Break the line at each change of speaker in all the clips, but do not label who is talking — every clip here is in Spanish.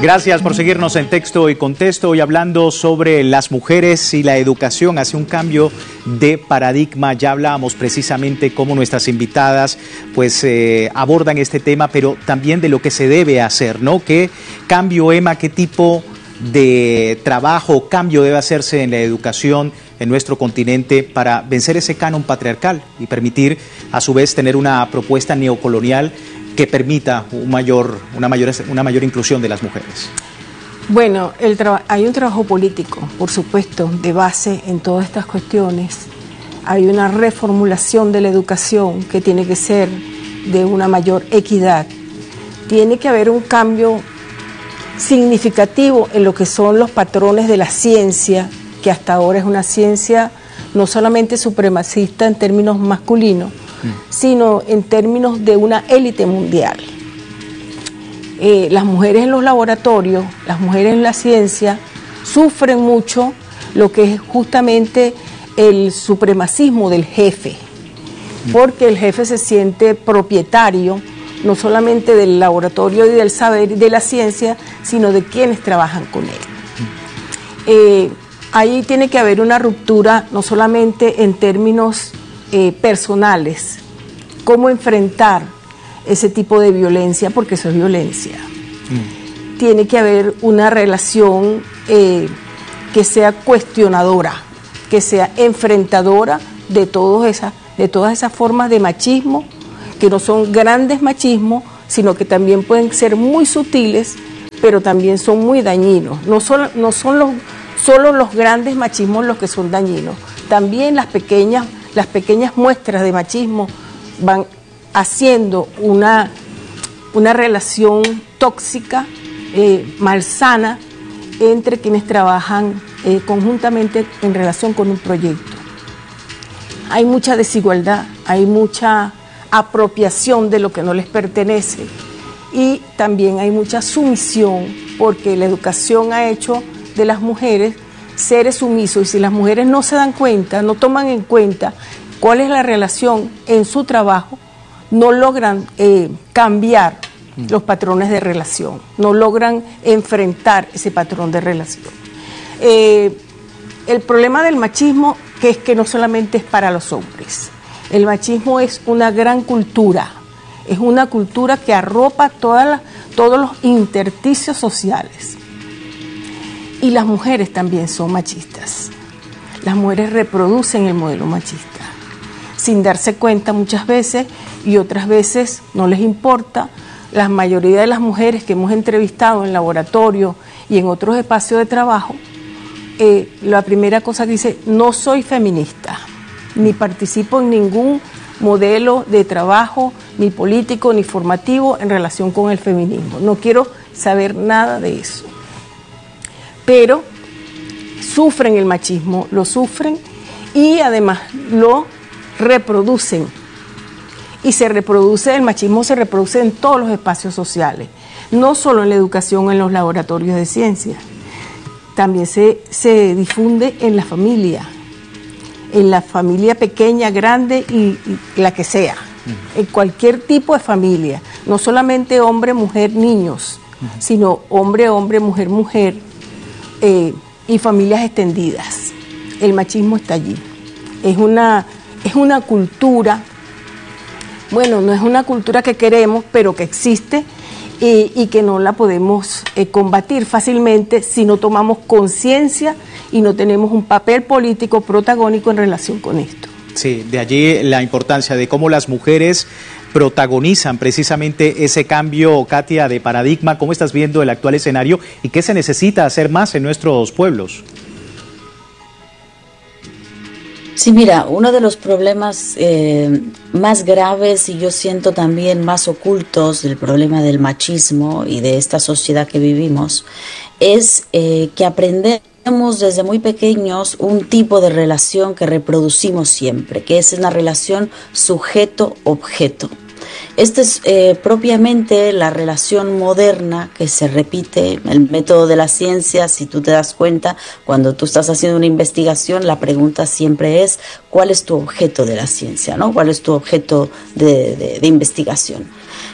Gracias por seguirnos en Texto y Contexto. Hoy hablando sobre las mujeres y la educación hacia un cambio de paradigma. Ya hablábamos precisamente cómo nuestras invitadas pues abordan este tema, pero también de lo que se debe hacer, ¿no? ¿Qué cambio, Emma, qué tipo de trabajo, cambio debe hacerse en la educación en nuestro continente para vencer ese canon patriarcal y permitir a su vez tener una propuesta neocolonial que permita una mayor inclusión de las mujeres?
Bueno, hay un trabajo político, por supuesto, de base en todas estas cuestiones. Hay una reformulación de la educación que tiene que ser de una mayor equidad. Tiene que haber un cambio significativo en lo que son los patrones de la ciencia, que hasta ahora es una ciencia no solamente supremacista en términos masculinos, sino en términos de una élite mundial. Las mujeres en los laboratorios, las mujeres en la ciencia, sufren mucho lo que es justamente el supremacismo del jefe, porque el jefe se siente propietario no solamente del laboratorio y del saber y de la ciencia, sino de quienes trabajan con él. Ahí tiene que haber una ruptura no solamente en términos personales, cómo enfrentar ese tipo de violencia, porque eso es violencia. Tiene que haber una relación que sea cuestionadora, que sea enfrentadora de todas esas formas de machismo, que no son grandes machismos, sino que también pueden ser muy sutiles, pero también son muy dañinos. No son solo los grandes machismos los que son dañinos, también las pequeñas muestras de machismo van haciendo una relación tóxica, malsana, entre quienes trabajan conjuntamente en relación con un proyecto. Hay mucha desigualdad, hay mucha apropiación de lo que no les pertenece y también hay mucha sumisión, porque la educación ha hecho de las mujeres seres sumisos, y si las mujeres no se dan cuenta, no toman en cuenta cuál es la relación en su trabajo, no logran cambiar los patrones de relación, no logran enfrentar ese patrón de relación. El problema del machismo es que no solamente es para los hombres, el machismo es una gran cultura, es una cultura que arropa todos los intersticios sociales. Y las mujeres también son machistas. Las mujeres reproducen el modelo machista, sin darse cuenta muchas veces, y otras veces no les importa. La mayoría de las mujeres que hemos entrevistado en laboratorio y en otros espacios de trabajo, la primera cosa que dice: no soy feminista, ni participo en ningún modelo de trabajo, ni político, ni formativo en relación con el feminismo. No quiero saber nada de eso. Pero sufren el machismo, lo sufren y además lo reproducen. Y el machismo se reproduce en todos los espacios sociales, no solo en la educación o en los laboratorios de ciencia. También se difunde en la familia pequeña, grande y la que sea, en cualquier tipo de familia, no solamente hombre, mujer, niños, sino hombre, mujer, mujer, y familias extendidas. El machismo está allí. Es una cultura, bueno, no es una cultura que queremos, pero que existe y que no la podemos combatir fácilmente si no tomamos conciencia y no tenemos un papel político protagónico en relación con esto.
Sí, de allí la importancia de cómo las mujeres protagonizan precisamente ese cambio, Katia, de paradigma. ¿Cómo estás viendo el actual escenario y qué se necesita hacer más en nuestros pueblos?
Sí, mira, uno de los problemas más graves y yo siento también más ocultos del problema del machismo y de esta sociedad que vivimos es que aprendemos desde muy pequeños un tipo de relación que reproducimos siempre, que es una relación sujeto-objeto. Esta es propiamente la relación moderna que se repite, el método de la ciencia. Si tú te das cuenta, cuando tú estás haciendo una investigación, la pregunta siempre es: ¿cuál es tu objeto de la ciencia, ¿no? ¿Cuál es tu objeto de investigación?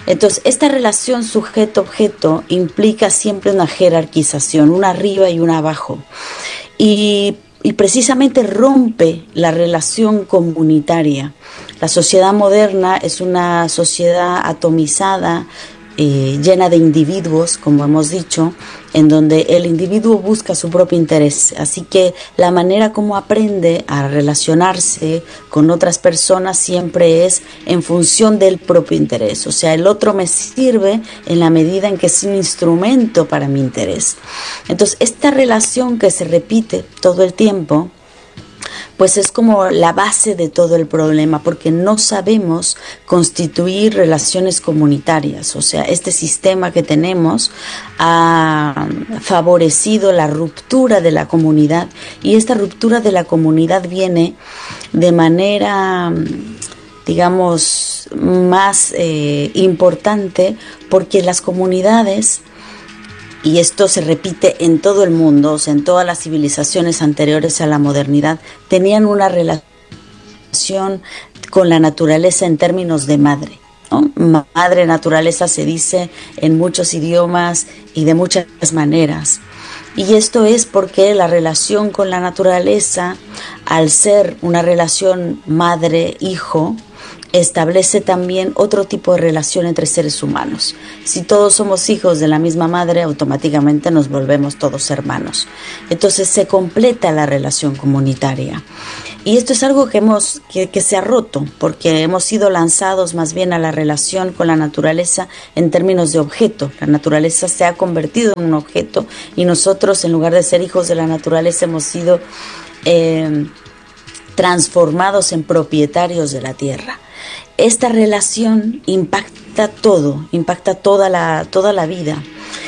Entonces, esta relación sujeto-objeto implica siempre una jerarquización, una arriba y una abajo. Y precisamente rompe la relación comunitaria. La sociedad moderna es una sociedad atomizada, llena de individuos, como hemos dicho, en donde el individuo busca su propio interés. Así que la manera como aprende a relacionarse con otras personas siempre es en función del propio interés. O sea, el otro me sirve en la medida en que es un instrumento para mi interés. Entonces, esta relación que se repite todo el tiempo, pues es como la base de todo el problema, porque no sabemos constituir relaciones comunitarias. O sea, este sistema que tenemos ha favorecido la ruptura de la comunidad, y esta ruptura de la comunidad viene de manera, digamos, más importante, porque las comunidades, y esto se repite en todo el mundo, o sea, en todas las civilizaciones anteriores a la modernidad, tenían una relación con la naturaleza en términos de madre, ¿no? Madre naturaleza se dice en muchos idiomas y de muchas maneras. Y esto es porque la relación con la naturaleza, al ser una relación madre-hijo, establece también otro tipo de relación entre seres humanos. Si todos somos hijos de la misma madre, automáticamente nos volvemos todos hermanos. Entonces se completa la relación comunitaria. Y esto es algo que se ha roto, porque hemos sido lanzados más bien a la relación con la naturaleza en términos de objeto. La naturaleza se ha convertido en un objeto, y nosotros, en lugar de ser hijos de la naturaleza, hemos sido transformados en propietarios de la tierra. Esta relación impacta todo, impacta toda la vida,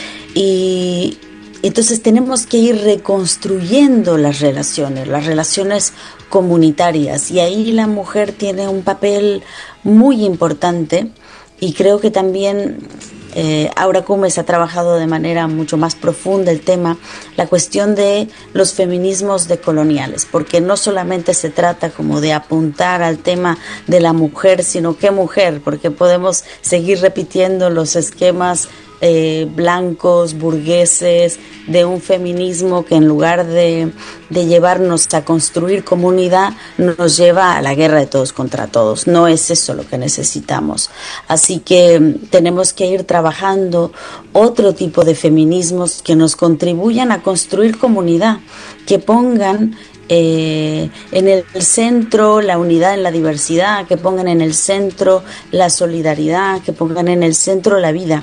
y entonces tenemos que ir reconstruyendo las relaciones comunitarias, y ahí la mujer tiene un papel muy importante. Y creo que también Aura Cumes ha trabajado de manera mucho más profunda el tema, la cuestión de los feminismos decoloniales, porque no solamente se trata como de apuntar al tema de la mujer, sino qué mujer, porque podemos seguir repitiendo los esquemas blancos, burgueses, de un feminismo que en lugar de llevarnos a construir comunidad, nos lleva a la guerra de todos contra todos. No es eso lo que necesitamos. Así que tenemos que ir trabajando otro tipo de feminismos que nos contribuyan a construir comunidad, que pongan en el centro la unidad en la diversidad, que pongan en el centro la solidaridad, que pongan en el centro la vida.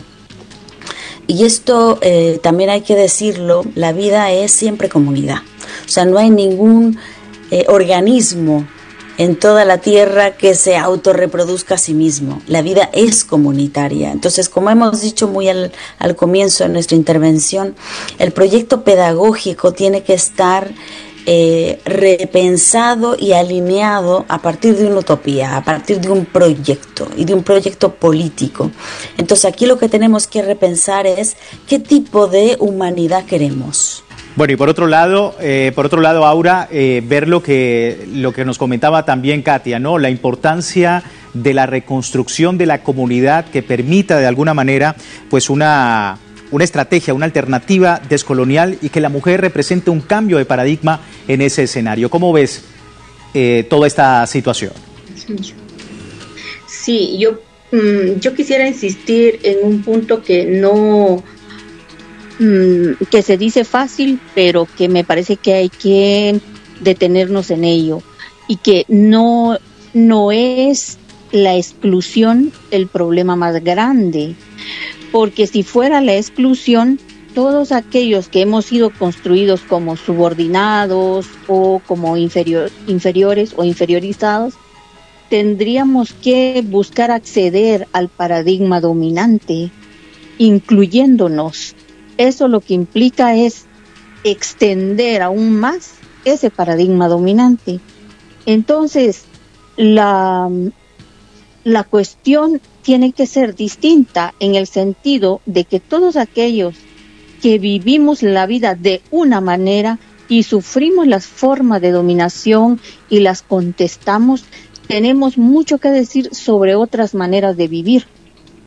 Y esto también hay que decirlo, la vida es siempre comunidad. O sea, no hay ningún organismo en toda la tierra que se autorreproduzca a sí mismo. La vida es comunitaria. Entonces, como hemos dicho muy al comienzo de nuestra intervención, el proyecto pedagógico tiene que estar repensado y alineado a partir de una utopía, a partir de un proyecto y de un proyecto político. Entonces aquí lo que tenemos que repensar es qué tipo de humanidad queremos.
Bueno, y por otro lado, Aura, ver lo que nos comentaba también Katia, ¿no? La importancia de la reconstrucción de la comunidad que permita de alguna manera pues una estrategia, una alternativa descolonial, y que la mujer represente un cambio de paradigma en ese escenario. ¿Cómo ves toda esta situación?
Sí, yo quisiera insistir en un punto que que se dice fácil, pero que me parece que hay que detenernos en ello, y que no es la exclusión el problema más grande, porque si fuera la exclusión, todos aquellos que hemos sido construidos como subordinados o como inferiores o inferiorizados, tendríamos que buscar acceder al paradigma dominante, incluyéndonos. Eso lo que implica es extender aún más ese paradigma dominante. Entonces, la cuestión tiene que ser distinta, en el sentido de que todos aquellos que vivimos la vida de una manera y sufrimos las formas de dominación y las contestamos, tenemos mucho que decir sobre otras maneras de vivir.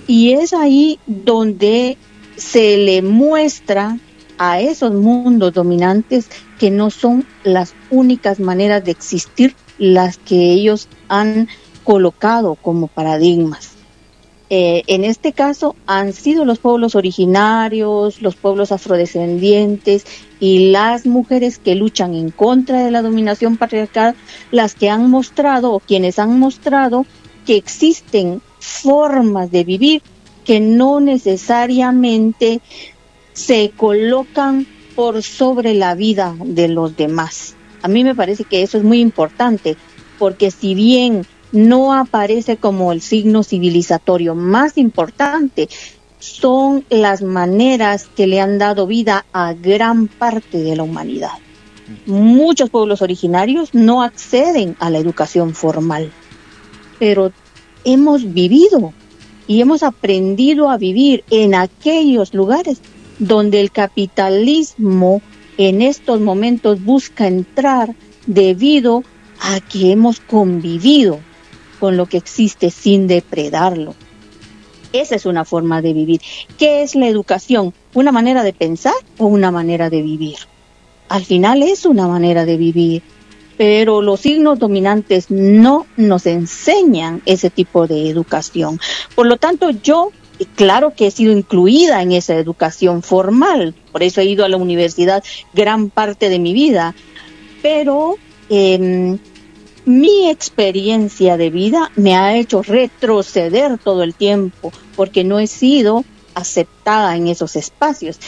Y es ahí donde se le muestra a esos mundos dominantes que no son las únicas maneras de existir las que ellos han colocado como paradigmas. En este caso han sido los pueblos originarios, los pueblos afrodescendientes y las mujeres que luchan en contra de la dominación patriarcal las que han mostrado o quienes han mostrado que existen formas de vivir que no necesariamente se colocan por sobre la vida de los demás. A mí me parece que eso es muy importante, porque si bien no aparece como el signo civilizatorio más importante, son las maneras que le han dado vida a gran parte de la humanidad. Muchos pueblos originarios no acceden a la educación formal, pero hemos vivido y hemos aprendido a vivir en aquellos lugares donde el capitalismo en estos momentos busca entrar debido a que hemos convivido con lo que existe sin depredarlo. Esa es una forma de vivir. ¿Qué es la educación? ¿Una manera de pensar o una manera de vivir? Al final es una manera de vivir, pero los signos dominantes no nos enseñan ese tipo de educación. Por lo tanto, yo, claro que he sido incluida en esa educación formal, por eso he ido a la universidad gran parte de mi vida, pero mi experiencia de vida me ha hecho retroceder todo el tiempo, porque no he sido aceptada en esos espacios.